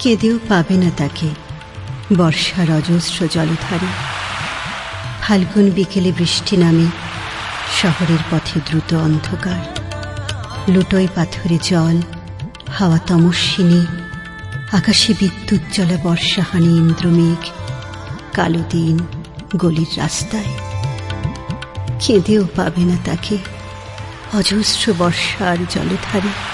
কেঁদেও পাবে না তাকে বর্ষার অজস্র জলধারে। ফাল্গুন বিকেলে বৃষ্টি নামে, শহরের পথে দ্রুত অন্ধকার। লুটোয় পাথরে জল, হাওয়া তমস্বিনী, আকাশে বিদ্যুৎ জ্বলা বর্ষাহানি ইন্দ্রমেঘ, কালো দিন গলির রাস্তায়। কেঁদেও পাবে না তাকে অজস্র বর্ষার জলধারে।